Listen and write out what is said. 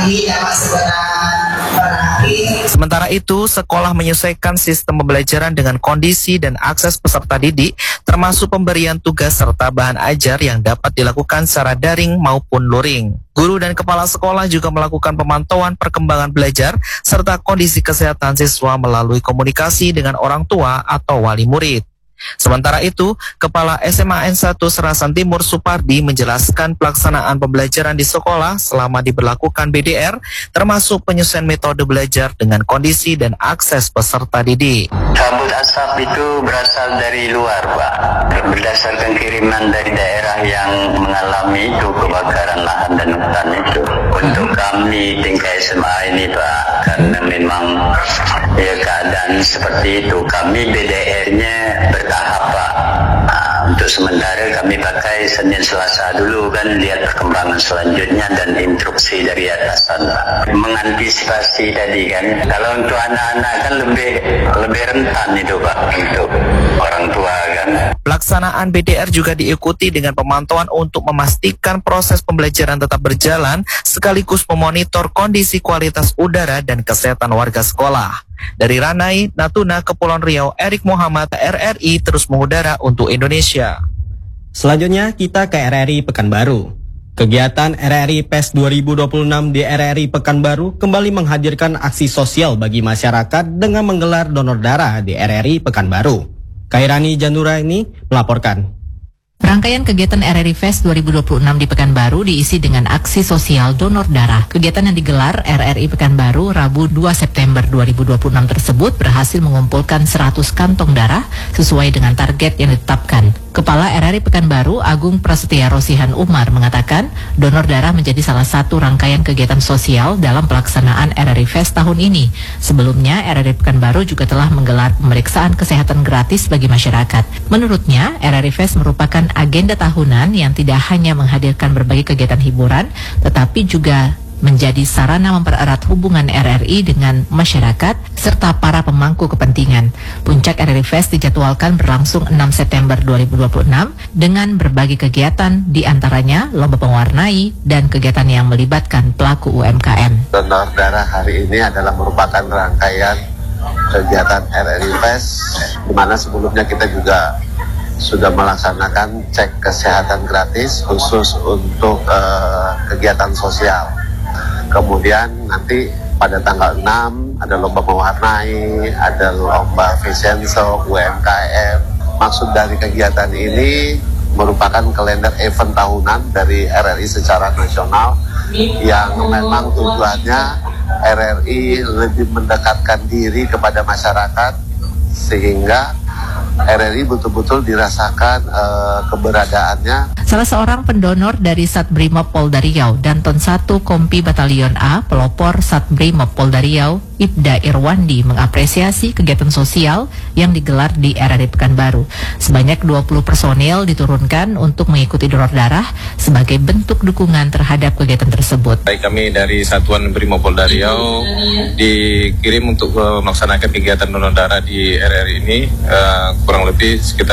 Sementara itu, sekolah menyesuaikan sistem pembelajaran dengan kondisi dan akses peserta didik, termasuk pemberian tugas serta bahan ajar yang dapat dilakukan secara daring maupun luring. Guru dan kepala sekolah juga melakukan pemantauan perkembangan belajar serta kondisi kesehatan siswa melalui komunikasi dengan orang tua atau wali murid. Sementara itu, Kepala SMA N1 Serasan Timur Supardi menjelaskan pelaksanaan pembelajaran di sekolah selama diberlakukan BDR, termasuk penyesuaian metode belajar dengan kondisi dan akses peserta didik. Kabut asap itu berasal dari luar, Pak. Berdasarkan kiriman dari daerah yang mengalami itu kebakaran lahan dan hutan itu. Untuk kami tingkat SMA ini, Pak, karena memang ya keadaan seperti itu, kami BDR-nya bertahap, Pak. Untuk sementara kami pakai Senin Selasa dulu kan, lihat perkembangan selanjutnya dan instruksi dari atasan, Pak. Mengantisipasi tadi kan, kalau untuk anak-anak kan lebih rentan itu, Pak, untuk orang tua kan. Pelaksanaan BDR juga diikuti dengan pemantauan untuk memastikan proses pembelajaran tetap berjalan, sekaligus memonitor kondisi kualitas udara dan kesehatan warga sekolah. Dari Ranai, Natuna, Kepulauan Riau, Erik Muhammad, RRI terus mengudara untuk Indonesia. Selanjutnya kita ke RRI Pekanbaru. Kegiatan RRI PES 2026 di RRI Pekanbaru kembali menghadirkan aksi sosial bagi masyarakat dengan menggelar donor darah di RRI Pekanbaru. Kairani Janura ini melaporkan. Rangkaian kegiatan RRI Fest 2026 di Pekanbaru diisi dengan aksi sosial donor darah. Kegiatan yang digelar RRI Pekanbaru Rabu 2 September 2026 tersebut berhasil mengumpulkan 100 kantong darah sesuai dengan target yang ditetapkan. Kepala RRI Pekanbaru Agung Prasetya Rosihan Umar mengatakan donor darah menjadi salah satu rangkaian kegiatan sosial dalam pelaksanaan RRI Fest tahun ini. Sebelumnya RRI Pekanbaru juga telah menggelar pemeriksaan kesehatan gratis bagi masyarakat. Menurutnya RRI Fest merupakan agenda tahunan yang tidak hanya menghadirkan berbagai kegiatan hiburan, tetapi juga menjadi sarana mempererat hubungan RRI dengan masyarakat serta para pemangku kepentingan. Puncak RRI Fest dijadwalkan berlangsung 6 September 2026 dengan berbagai kegiatan, diantaranya lomba pewarnai dan kegiatan yang melibatkan pelaku UMKM. Donor darah hari ini adalah merupakan rangkaian kegiatan RRI Fest, di mana sebelumnya kita juga sudah melaksanakan cek kesehatan gratis khusus untuk kegiatan sosial. Kemudian nanti pada tanggal 6 ada lomba mewarnai, ada lomba fashion show, UMKM. Maksud dari kegiatan ini merupakan kalender event tahunan dari RRI secara nasional yang memang tujuannya RRI lebih mendekatkan diri kepada masyarakat sehingga RRI betul-betul dirasakan keberadaannya. Salah seorang pendonor dari Satbrimob Polda Riau, Danton 1 Kompi Batalion A, pelopor Satbrimob Polda Riau, Ibda Irwandi mengapresiasi kegiatan sosial yang digelar di RRI Pekanbaru. Sebanyak 20 personel diturunkan untuk mengikuti donor darah sebagai bentuk dukungan terhadap kegiatan tersebut. Baik, kami dari Satuan Brimob Polda Riau dikirim untuk melaksanakan kegiatan donor darah di RRI ini kurang lebih sekitar